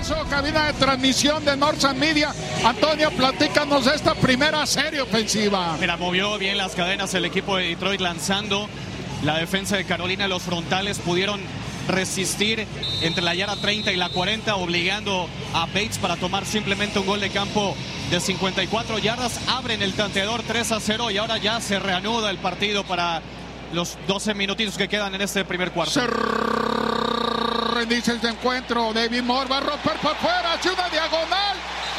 regreso, cabina de transmisión de Northside Media. Antonio, platícanos de esta primera serie ofensiva. Mira, movió bien las cadenas el equipo de Detroit lanzando. La defensa de Carolina, los frontales pudieron resistir entre la yarda 30 y la 40, obligando a Bates para tomar simplemente un gol de campo de 54 yardas. Abren el tanteador 3-0 y ahora ya se reanuda el partido para los 12 minutitos que quedan en este primer cuarto. Se reinicia el encuentro. David Moore va a romper por fuera, hacia una diagonal.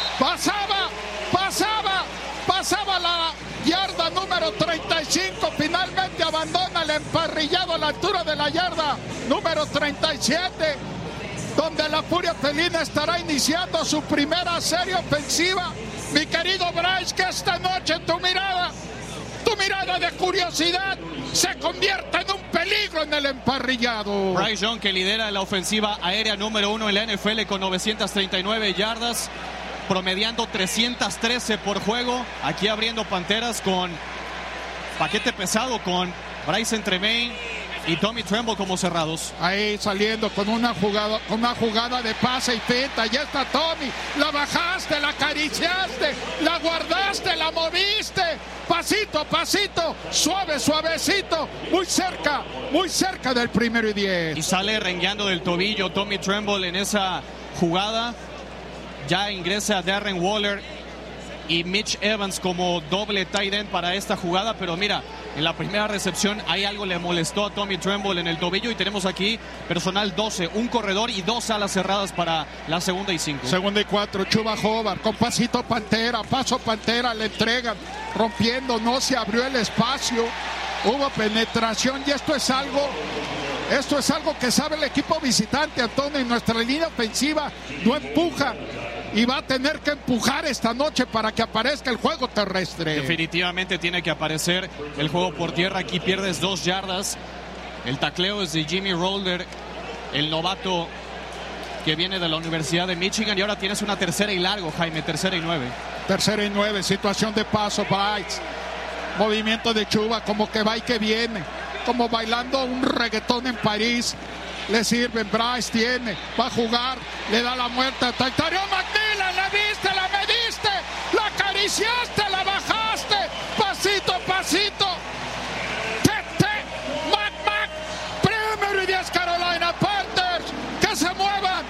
Pasaba la yarda número 35. Finalmente abandona el emparrillado a la altura de la yarda número 37, donde la Furia Felina estará iniciando su primera serie ofensiva. Mi querido Bryce, que esta noche tu mirada de curiosidad se convierte en un peligro en el emparrillado. Bryce Young, que lidera la ofensiva aérea número 1 en la NFL con 939 yardas, promediando 313 por juego. Aquí abriendo Panteras con paquete pesado, con Bryson Tremaine y Tommy Tremble como cerrados. Ahí saliendo con una jugada de pase y finta. Ya está Tommy. La bajaste, la acariciaste, la guardaste, la moviste. Pasito a pasito, suavecito. Muy cerca del 1 y 10. Y sale rengueando del tobillo Tommy Tremble en esa jugada. Ya ingresa Darren Waller y Mitch Evans como doble tight end para esta jugada, pero mira, en la primera recepción hay algo le molestó a Tommy Tremble en el tobillo y tenemos aquí personal 12, un corredor y 2 alas cerradas para la 2ª y 5. 2ª y 4, Chuba Hubbard con pasito Pantera, paso Pantera, le entregan, rompiendo, no se abrió el espacio, hubo penetración y esto es algo que sabe el equipo visitante, Antonio, y nuestra línea ofensiva no empuja. Y va a tener que empujar esta noche para que aparezca el juego terrestre. Definitivamente tiene que aparecer el juego por tierra. Aquí pierdes 2 yardas. El tacleo es de Jimmy Rolder, el novato que viene de la Universidad de Michigan. Y ahora tienes una 3ª y largo, Jaime, 3ª y 9. 3ª y 9, situación de paso, Bites. Movimiento de Chuba, como que va y que viene. Como bailando un reggaetón en París. Le sirve, Bryce tiene, va a jugar, le da la muerte a Tarion McMillan, la viste, la mediste, la acariciaste, la bajaste, pasito a pasito. Mac, 1 y 10 Carolina Panthers, que se muevan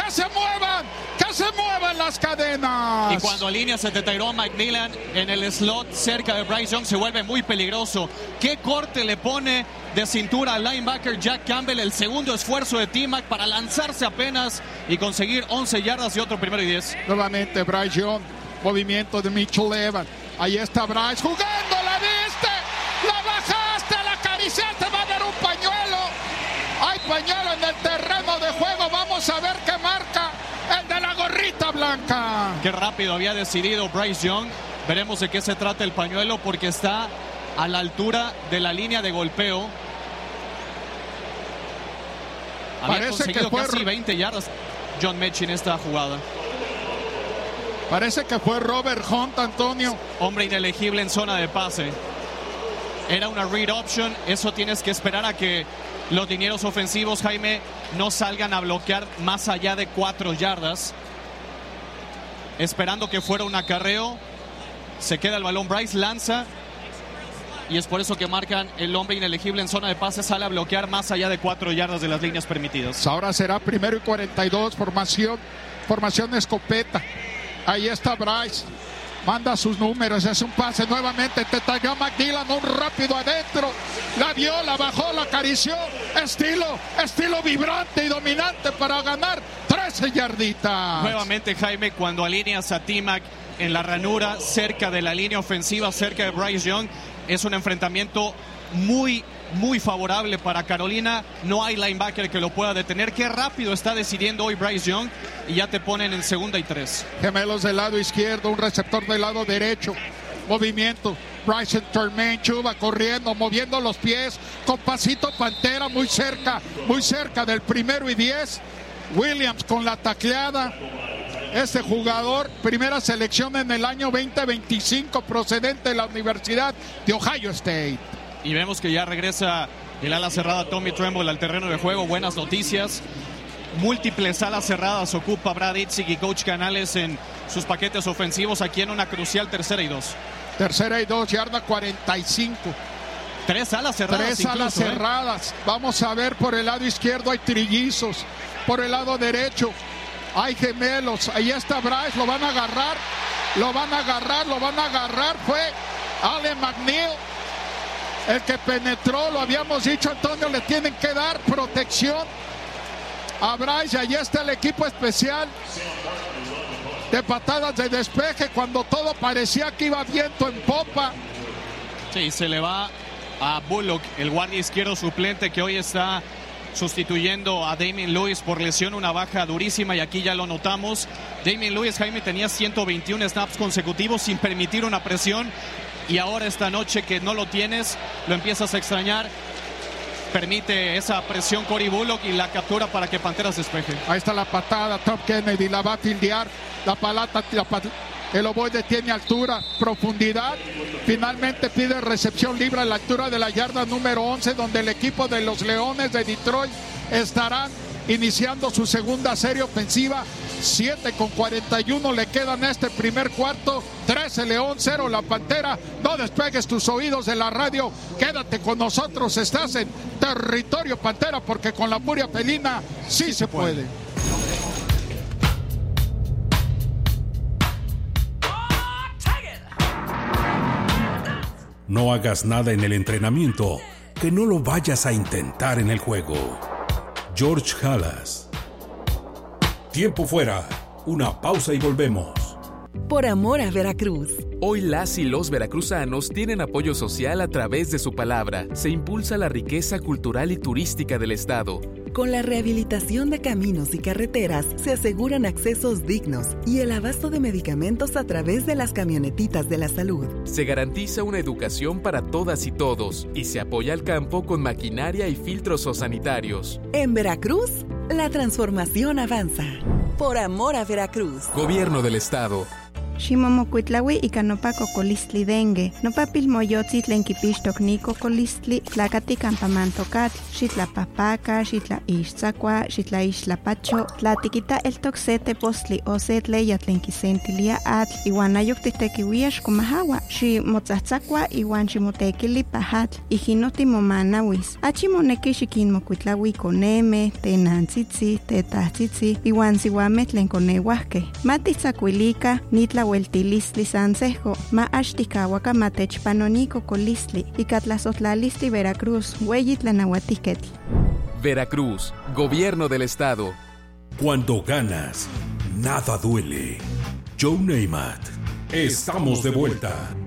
las cadenas. Y cuando alineas a Tyrone McMillan en el slot cerca de Bryce Young se vuelve muy peligroso. ¿Qué corte le pone de cintura al linebacker Jack Campbell? El segundo esfuerzo de T-Mac para lanzarse apenas y conseguir 11 yardas y otro 1 y 10. Nuevamente Bryce Young, movimiento de Mitchell Evans. Ahí está Bryce jugando, la viste, la bajaste, la acariciaste, va a haber un pañuelo. Hay pañuelo en el terreno de juego, vamos a ver qué marca el de la gorrita blanca. Qué rápido había decidido Bryce Young. Veremos de qué se trata el pañuelo porque está a la altura de la línea de golpeo. Había conseguido casi 20 yardas John Mechie en esta jugada. Parece que fue Robert Hunt, Antonio. Hombre inelegible en zona de pase. Era una read option. Eso tienes que esperar a que los linieros ofensivos, Jaime, no salgan a bloquear más allá de 4 yardas. Esperando que fuera un acarreo. Se queda el balón, Bryce lanza. Y es por eso que marcan el hombre inelegible en zona de pase. Sale a bloquear más allá de 4 yardas de las líneas permitidas. Ahora será 1 y 42, formación escopeta. Ahí está Bryce. Manda sus números, es un pase nuevamente. Te talló McMillan, un rápido adentro. La vio, la bajó, la acarició. Estilo vibrante y dominante para ganar 13 yarditas. Nuevamente, Jaime, cuando alineas a T-Mac en la ranura, cerca de la línea ofensiva, cerca de Bryce Young, es un enfrentamiento muy favorable para Carolina. No hay linebacker que lo pueda detener. Qué rápido está decidiendo hoy Bryce Young y ya te ponen en 2ª y 3. Gemelos del lado izquierdo, un receptor del lado derecho. Movimiento, Bryson Tremaine, Chuba corriendo, moviendo los pies, con pasito Pantera muy cerca del 1 y 10. Williams con la tacleada. Este jugador, primera selección en el año 2025, procedente de la Universidad de Ohio State. Y vemos que ya regresa el ala cerrada Tommy Tremble al terreno de juego. Buenas noticias. múltiples alas cerradas ocupa Brad Itzig y Coach Canales en sus paquetes ofensivos aquí en una crucial 3rd y 2. 3rd y 2, yarda 45. 3 alas cerradas. 3 alas cerradas. Vamos a ver, por el lado izquierdo hay trillizos. Por el lado derecho hay gemelos. Ahí está Bryce, lo van a agarrar. Fue Allen McNeil el que penetró. Lo habíamos dicho, Antonio, le tienen que dar protección a Bryce. Allí está el equipo especial de patadas de despeje cuando todo parecía que iba viento en popa. Sí, se le va a Bullock, el guardia izquierdo suplente que hoy está sustituyendo a Damien Lewis por lesión, una baja durísima, y aquí ya lo notamos. Damien Lewis, Jaime, tenía 121 snaps consecutivos sin permitir una presión, y ahora esta noche que no lo tienes, lo empiezas a extrañar. Permite esa presión Cory Bullock y la captura para que Panteras despeje. Ahí está la patada, Tom Kennedy la va a fildear, el ovoide tiene altura, profundidad. Finalmente pide recepción libre a la altura de la yarda número 11, donde el equipo de los Leones de Detroit estarán iniciando su segunda serie ofensiva. 7:41 le quedan a este primer cuarto. 13 León, 0 la Pantera. No despegues tus oídos de la radio. Quédate con nosotros. Estás en territorio Pantera, porque con la furia felina sí se puede. No hagas nada en el entrenamiento que no lo vayas a intentar en el juego. George Halas. Tiempo fuera. Una pausa y volvemos. Por amor a Veracruz. Hoy las y los veracruzanos tienen apoyo social a través de su palabra. Se impulsa la riqueza cultural y turística del estado. Con la rehabilitación de caminos y carreteras, se aseguran accesos dignos y el abasto de medicamentos a través de las camionetitas de la salud. Se garantiza una educación para todas y todos y se apoya al campo con maquinaria y filtros sanitarios. En Veracruz, la transformación avanza. Por amor a Veracruz. Gobierno del estado. Ximomocuitlaui ika nopa cocolistli dengue, nopa pilmoyotzi tlen kipixtok ni cocolistli, tlakati campamantokatl, xitlapapaca, xitlaixtzakua, xitlaixtlapacho, tlatikita eltok se tepostli o se tleya tlen kisentilia atl, iwan ayok titekiuia xkomahawa, ximotzatzakua iwan ximotekili pahatl, ijino timomanawis. Achi moneki xikinmokuitlaui koneme, tenantzitzi, tetahtzitzi, iwan siwame tlen koneuahke. Matitzakuilika, nitla Hueltilistli Sansejo, ma Ashtikawaka Matechpanonico Colistli, y Catlazotlalisti Veracruz, Hueyitlanauatiquetl. Veracruz, Gobierno del Estado. Cuando ganas, nada duele. Joe Namath. Estamos de vuelta.